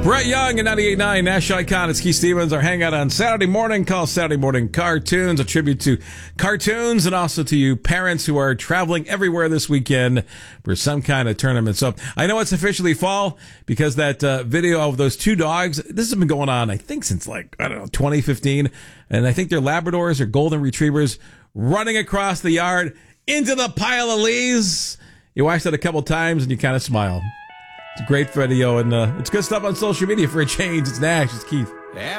Brett Young and 98.9 Nash Icon. It's Keith Stevens. Our hangout on Saturday morning called Saturday Morning Cartoons, a tribute to cartoons and also to you parents who are traveling everywhere this weekend for some kind of tournament. So I know it's officially fall because that video of those two dogs, this has been going on, I think, since 2015. And I think they're Labradors or Golden Retrievers running across the yard into the pile of leaves. You watch that a couple times and you kind of smile. It's a great video, and it's good stuff on social media for a change. It's Nash. It's Keith.